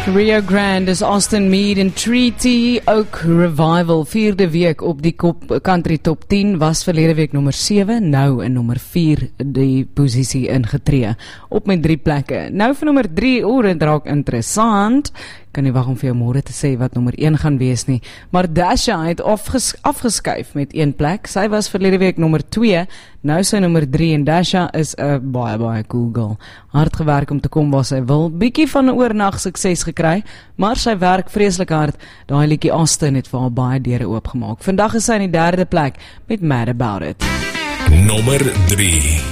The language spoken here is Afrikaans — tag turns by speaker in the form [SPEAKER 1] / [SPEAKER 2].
[SPEAKER 1] Rio Grande is Austin Meade en Treaty Oak Revival. 4de week op die country top 10 was verlede week nommer 7, nou in nommer 4 die posisie ingetree. Op met 3 plekke. Nou vir nommer 3, dit raak interessant. Kan nie wag om vir jou môre te sê wat nommer 1 gaan wees nie. Maar Dasha het afgeskuif met 1 plek. Sy was verlede week nommer 2, nou sy nommer 3 en Dasha is 'n baie cool girl. Hard gewerk om te kom waar sy wil. Bietjie van 'n oornag sukses gekry, maar sy werk vreeslik hard. Daai liedjie Austin het vir haar baie deure oopgemaak. Vandag is sy in die 3de plek met Mad About It.
[SPEAKER 2] Nommer 3.